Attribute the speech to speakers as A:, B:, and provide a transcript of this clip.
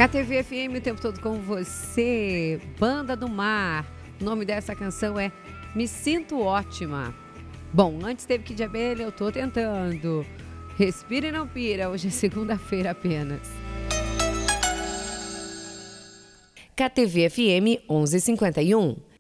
A: KTV FM o tempo todo com você. Banda do Mar. O nome dessa canção é Me Sinto Ótima. Bom, antes teve Kid de Abelha, eu tô tentando. Respira e não pira, hoje é segunda-feira apenas. KTV FM 1151.